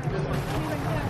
มีเป็นแก้ว